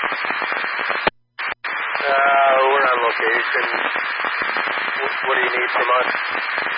We're on location. What do you need from us?